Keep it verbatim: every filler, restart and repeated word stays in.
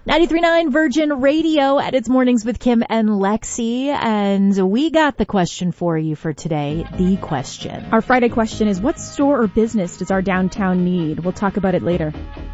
ninety-three point nine Virgin Radio at its Mornings with Kim and Lexi. And we got the question for you for today. The question. Our Friday question is, what store or business does our downtown need? We'll talk about it later.